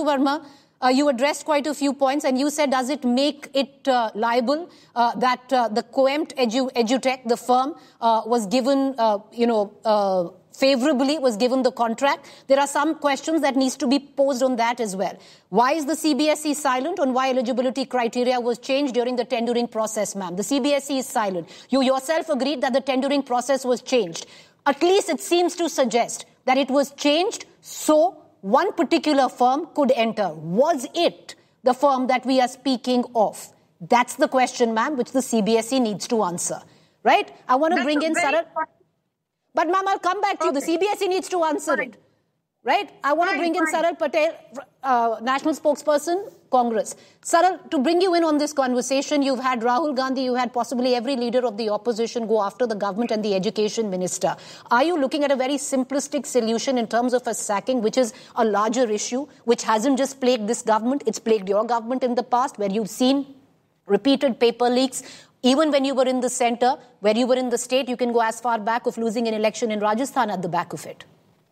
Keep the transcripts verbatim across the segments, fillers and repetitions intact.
Sanju Verma, uh, you addressed quite a few points, and you said, does it make it uh, liable uh, that uh, the Coemt Edu Edutech, the firm, uh, was given, uh, you know, uh, favorably, was given the contract? There are some questions that needs to be posed on that as well. Why is the C B S E silent on why eligibility criteria was changed during the tendering process, ma'am? The C B S E is silent. You yourself agreed that the tendering process was changed. At least it seems to suggest that it was changed so one particular firm could enter. Was it the firm that we are speaking of? That's the question, ma'am, which the C B S E needs to answer. Right? I want to That's bring in Saral. But ma'am, I'll come back to okay. you. The C B S E needs to answer fine. it. Right? I want fine, to bring in fine. Saral Patel, uh, National Spokesperson, Congress. Saral, to bring you in on this conversation, you've had Rahul Gandhi, you had possibly every leader of the opposition go after the government and the education minister. Are you looking at a very simplistic solution in terms of a sacking, which is a larger issue, which hasn't just plagued this government, it's plagued your government in the past, where you've seen repeated paper leaks? Even when you were in the centre, where you were in the state, you can go as far back of losing an election in Rajasthan at the back of it.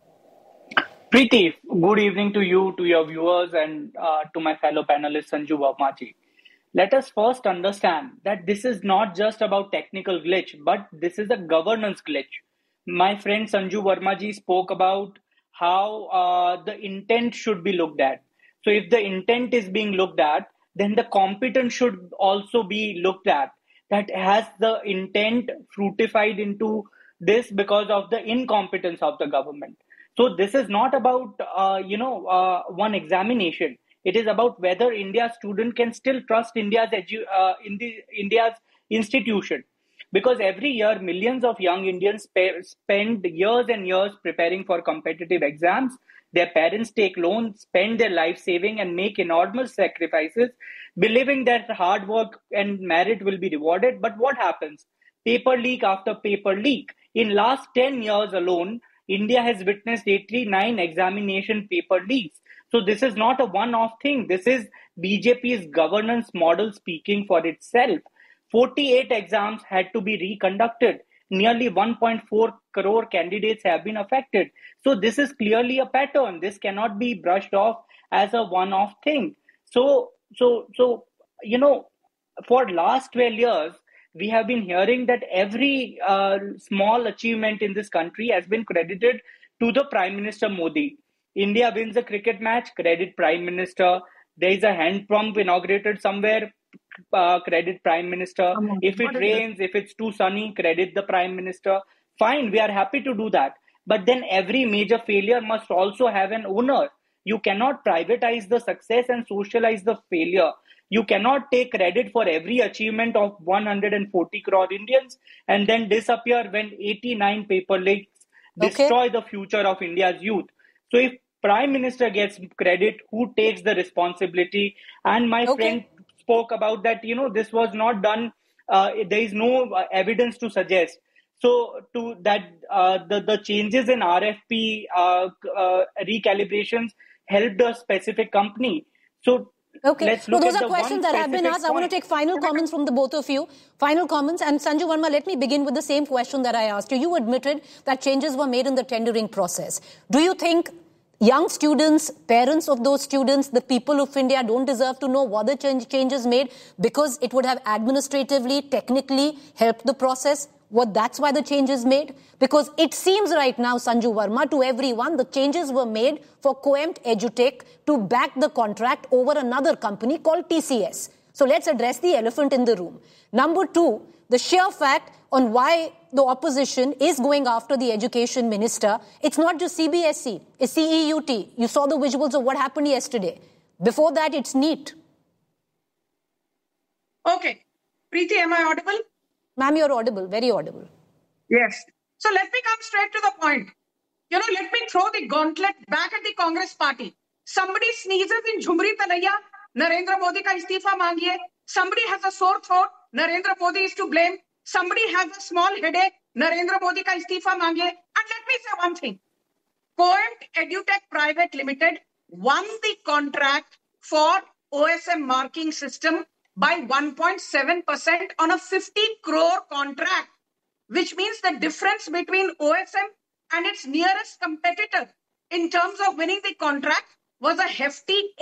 Preeti, good evening to you, to your viewers, and uh, to my fellow panelist, Sanju Verma ji. Let us first understand that this is not just about technical glitch, but this is a governance glitch. My friend Sanju Verma ji spoke about how uh, the intent should be looked at. So if the intent is being looked at, then the competence should also be looked at. That has the intent fruitified into this because of the incompetence of the government. So this is not about, uh, you know, uh, one examination. It is about whether India's student can still trust India's, edu uh, in the, India's institution. Because every year, millions of young Indians spend years and years preparing for competitive exams. Their parents take loans, spend their life saving, and make enormous sacrifices, believing that hard work and merit will be rewarded. But what happens? Paper leak after paper leak. In last ten years alone, India has witnessed eighty-nine examination paper leaks. So this is not a one-off thing. This is B J P's governance model speaking for itself. forty-eight exams had to be reconducted. Nearly one point four crore candidates have been affected. So this is clearly a pattern. This cannot be brushed off as a one-off thing. So, so, so, you know, for last twelve years, we have been hearing that every uh, small achievement in this country has been credited to the Prime Minister Modi. India wins a cricket match, credit Prime Minister. There is a hand pump inaugurated somewhere, uh, credit Prime Minister. Um, if it rains, if it's too sunny, credit the Prime Minister. Fine, we are happy to do that. But then every major failure must also have an owner. You cannot privatize the success and socialize the failure. You cannot take credit for every achievement of one hundred forty crore Indians and then disappear when eighty-nine paper leaks destroy okay. the future of India's youth. So if Prime Minister gets credit, who takes the responsibility? And my okay. friend spoke about that, you know, this was not done. Uh, there is no uh, evidence to suggest. So to that, uh, the, the changes in R F P uh, uh, recalibrations helped a specific company. So Okay, let's look so those are questions that have been asked. Point. I want to take final comments from the both of you. Final comments. And Sanju Verma, let me begin with the same question that I asked you. You admitted that changes were made in the tendering process. Do you think young students, parents of those students, the people of India don't deserve to know what the change, changes made because it would have administratively, technically helped the process? What that's why the change is made? Because it seems right now, Sanju Verma, to everyone, the changes were made for Coemt Edutech to back the contract over another company called T C S. So let's address the elephant in the room. Number two, the sheer fact on why the opposition is going after the education minister, it's not just C B S E, it's C E U T. You saw the visuals of what happened yesterday. Before that, it's NEET. Okay. Preeti, am I audible? Ma'am, you're audible, very audible. Yes. So let me come straight to the point. You know, let me throw the gauntlet back at the Congress party. Somebody sneezes in Jhumri Talaiya, Narendra Modi ka istifa mangiye. Somebody has a sore throat, Narendra Modi is to blame. Somebody has a small headache, Narendra Modi ka istifa mangiye. And let me say one thing. Coemt Edutech Private Limited won the contract for O S M marking system by one point seven percent on a fifty crore contract, which means the difference between O S M and its nearest competitor in terms of winning the contract was a hefty